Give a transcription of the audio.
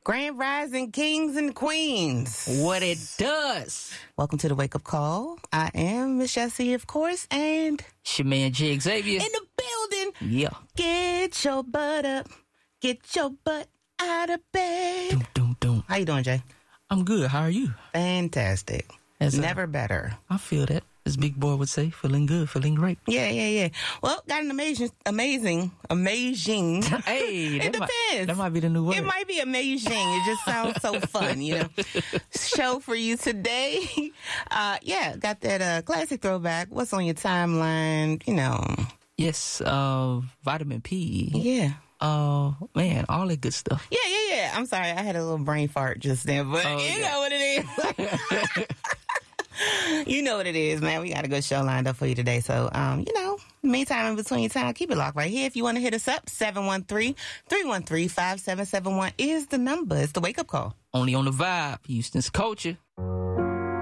Grand Rising Kings and Queens. What it does. Welcome to the Wake Up Call. I am Miss Jessie, of course, and It's your man, J. Xavier. in the building. Yeah. Get your butt up. Get your butt out of bed. Doom, doom, doom. How you doing, Jay? I'm good. How are you? Fantastic. Never better. I feel that. As Big Boy would say, feeling good, feeling great. Yeah. Well, got an amazing. Hey, It depends. That might be the new word. It might be amazing. It just sounds so fun, you know. Show for you today. Got that classic throwback. What's on your timeline? You know. Yes, vitamin P. Yeah. Man, all that good stuff. Yeah. I'm sorry, I had a little brain fart just then, but you know what it is. You know what it is, man. We got a good show lined up for you today. So, meantime, in between time, keep it locked right here. If you want to hit us up, 713-313-5771 is the number. It's the Wake Up Call. Only on the vibe, Houston's culture.